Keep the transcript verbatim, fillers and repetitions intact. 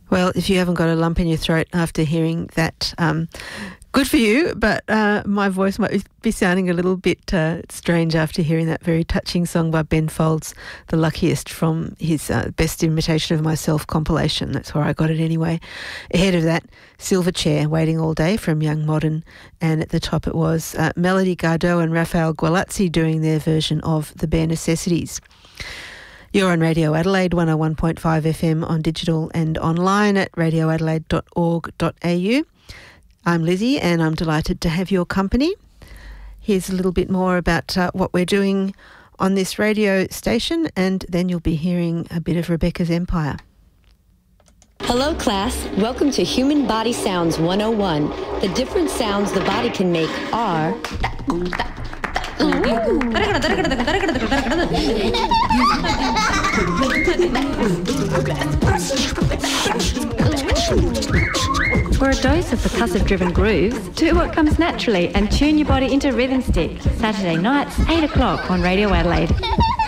Well, if you haven't got a lump in your throat after hearing that, um, good for you, but uh, my voice might be sounding a little bit uh, strange after hearing that very touching song by Ben Folds, The Luckiest, from his uh, Best Imitation of Myself compilation. That's where I got it anyway. Ahead of that, Silverchair, Waiting All Day from Young Modern, and at the top it was uh, Melody Gardot and Raphael Gualazzi doing their version of The Bare Necessities. You're on Radio Adelaide, one oh one point five F M on digital and online at radio adelaide dot org dot a u. I'm Lizzie and I'm delighted to have your company. Here's a little bit more about uh, what we're doing on this radio station, and then you'll be hearing a bit of Rebecca's Empire. Hello class, welcome to Human Body Sounds one oh one. The different sounds the body can make are... For a dose of percussive-driven grooves, do what comes naturally and tune your body into Rhythm Stick. Saturday nights, eight o'clock on Radio Adelaide.